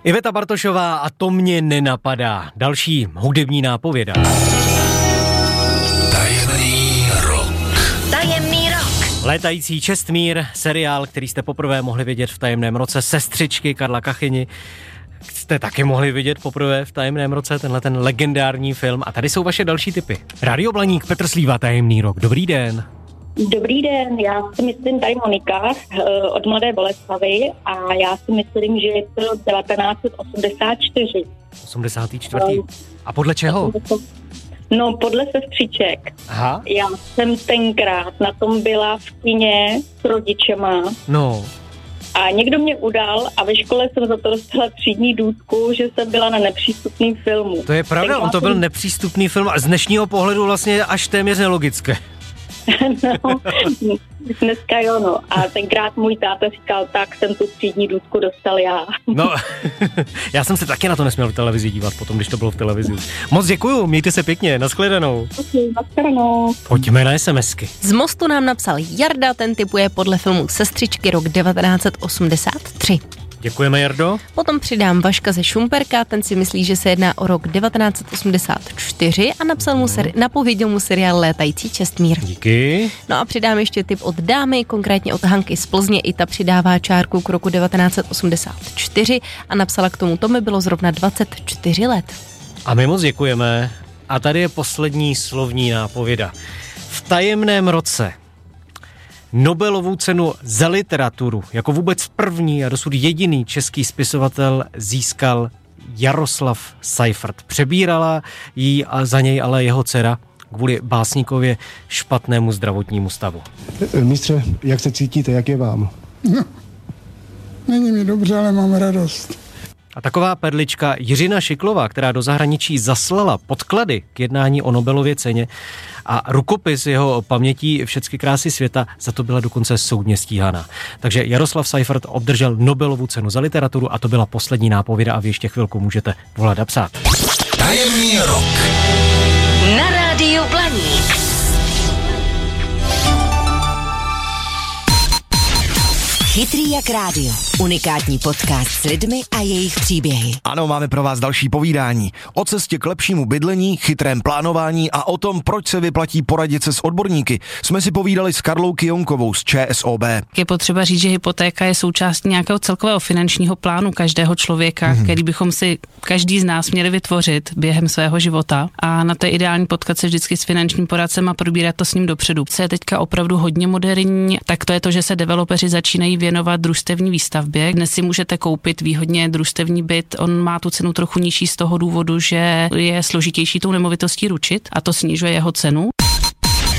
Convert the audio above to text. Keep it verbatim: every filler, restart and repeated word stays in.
Iveta Bartošová a To mě nenapadá. Další hudební nápověda. Tajemný rok. Tajemný rok. Létající Čestmír, seriál, který jste poprvé mohli vidět v Tajemném roce, Sestřičky Karla Kachyni. Jste taky mohli vidět poprvé v Tajemném roce tenhle ten legendární film. A tady jsou vaše další tipy. Rádio Blaník, Petr Slíva, Tajemný rok. Dobrý den. Dobrý den, já si myslím tady Monika od Mladé Boleslavi a já si myslím, že je to devatenáct osmdesát čtyři. osmdesát čtyři. A podle čeho? No, podle Sestřiček. Aha. Já jsem tenkrát na tom byla v kině s rodičema. No. A někdo mě udal a ve škole jsem za to dostala třídní důtku, že jsem byla na nepřístupným filmu. To je pravda, tenkrát on to byl jsem... nepřístupný film a z dnešního pohledu vlastně až téměř nelogické. No, dneska jo, no. A tenkrát můj táta říkal, tak jsem tu třídní důtku dostal já. No, já jsem se taky na to nesměl v televizi dívat potom, když to bylo v televizi. Moc děkuju, mějte se pěkně, nashledanou. Nashledanou. Pojďme na SMSky. Z Mostu nám napsal Jarda, ten tipuje podle filmu Sestřičky rok devatenáct osmdesát tři. Děkujeme, Jardo. Potom přidám Vaška ze Šumperka, ten si myslí, že se jedná o rok devatenáct osmdesát čtyři a napsal mu seri- napověděl mu seriál Létající Čestmír. Díky. No a přidám ještě tip od dámy, konkrétně od Hanky z Plzně, i ta přidává čárku k roku devatenáct osmdesát čtyři a napsala k tomu, to mi bylo zrovna dvacet čtyři let. A my moc děkujeme. A tady je poslední slovní nápověda. V Tajemném roce Nobelovu cenu za literaturu jako vůbec první a dosud jediný český spisovatel získal Jaroslav Seifert. Přebírala ji a za něj ale jeho dcera kvůli básníkově špatnému zdravotnímu stavu. Mistře, jak se cítíte, jak je vám? No, není mi dobře, ale mám radost. A taková perlička Jiřina Šiklová, která do zahraničí zaslala podklady k jednání o Nobelově ceně a rukopis jeho pamětí Všecky krásy světa, za to byla dokonce soudně stíhaná. Takže Jaroslav Seifert obdržel Nobelovu cenu za literaturu a to byla poslední nápověda a vy ještě chvilku můžete volat a psát. Tajemný rok. Na rádiu Blaník. Chytrý jak rádio. Unikátní podcast s lidmi a jejich příběhy. Ano, máme pro vás další povídání. O cestě k lepšímu bydlení, chytrém plánování a o tom, proč se vyplatí poradit se s odborníky, jsme si povídali s Karlou Kyjonkovou z ČSOB. Je potřeba říct, že hypotéka je součástí nějakého celkového finančního plánu každého člověka, hmm. který bychom si každý z nás měli vytvořit během svého života. A na to je ideální potkat se vždycky s finančním poradcem a probírat to s ním dopředu. Co je teďka opravdu hodně moderní, tak to je to, že se developeři začínají věnovat družstevní výstavbě. Dnes si můžete koupit výhodně družstevní byt, on má tu cenu trochu nižší z toho důvodu, že je složitější tou nemovitostí ručit a to snižuje jeho cenu.